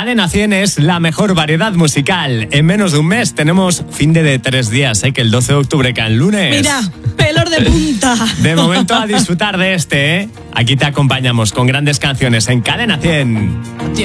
Cadena 100 es la mejor variedad musical. En menos de un mes tenemos fin de 3 días, que el 12 de octubre cae el lunes. Mira, pelos de punta. De momento a disfrutar de este, Aquí te acompañamos con grandes canciones en Cadena 100.